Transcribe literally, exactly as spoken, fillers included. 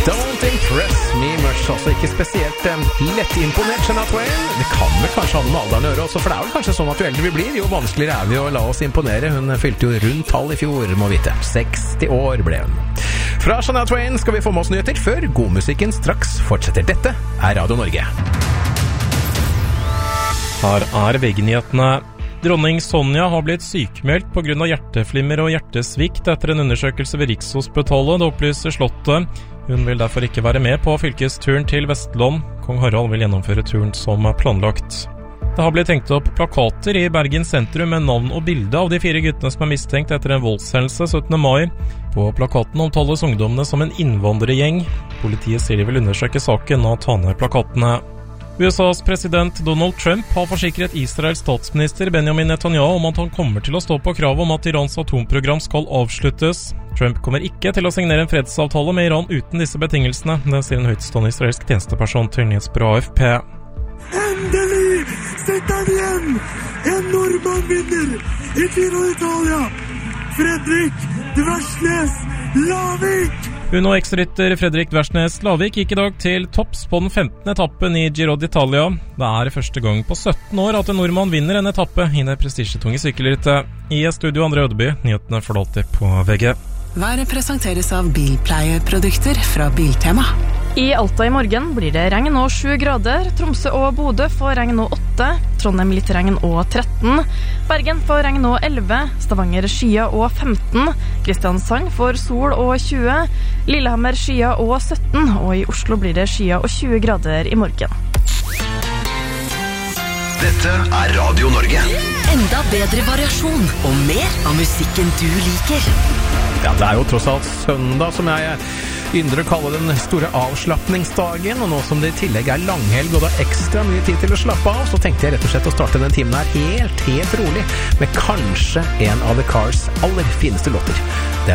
Don't impress me much, altså ikke spesielt um, lett imponert, Shania Twain. Det kan vel kanskje ha noe med alderen å gjøre også, for det er vel kanskje sånn at jo eldre vi blir, jo vanskeligere er vi å la oss imponere. Hun fylte jo rundt tall i fjor, må vite. seksti år ble hun. Fra Shania Twain skal vi få med oss nyheter før godmusikken straks fortsetter. Dette er Radio Norge. Her er V G-nyhetene. Dronning Sonja har blitt sykmeldt på grunn av hjerteflimmer og hjertesvikt etter en undersøkelse ved Rikshospitalet, det opplyser Slottet. Hun vil derfor ikke være med på fylkesturen til Vestland. Kong Harald vil gjennomføre turen som planlagt. Det har blitt hengt opp plakater i Bergen sentrum med navn og bilde av de fire guttene som er mistenkt etter en voldshendelse syttende mai. På plakaten omtales ungdommene som en innvandrergjeng. Politiet sier de vil undersøke saken og ta ned plakatene. U S A's president Donald Trump har forsikret Israels statsminister Benjamin Netanyahu om at han kommer til å stå på krav om at Irans atomprogram skal avsluttes. Trump kommer ikke til å signere en fredsavtale med Iran uten disse betingelsene, det sier en høytstående israelsk tjenesteperson til nyhetsbyrået A F P. Endelig sitter han igjen! En nordmann vinner i Giro d'Italia! Fredrik Dversnes Lavik! Uno X-rytter Fredrik Dversnes Lavik gikk i dag til topps på den femtende etappen i Giro d'Italia. Det er første gang på sytten år at en nordmann vinner en etappe i det prestisjetunge sykkelrittet. I studio Andre Ødeby, nyhetene får du alltid på V G. Været presenteres av bilpleieprodukter fra Biltema. I Alta i morgen blir det regn og sju grader. Tromsø og Bodø får regn og åtte. Trondheim litt regn og tretten. Bergen får regn og elleve. Stavanger skya og femten. Kristiansand får sol og tjue. Lillehammer skya og sytten. Og i Oslo blir det skya og tjue grader i morgen. Dette er Radio Norge. Enda bedre variasjon og mer av musikken du liker. Ja, det er jo tross alt søndag som jeg yndrer å kalle den store avslappningsdagen, og nå som det i tillegg er langhelg og det er ekstra mye tid til å slappe av, så tenkte jeg rett og slett å starte den timen her helt, helt rolig, med kanskje en av The Cars aller fineste låter. Den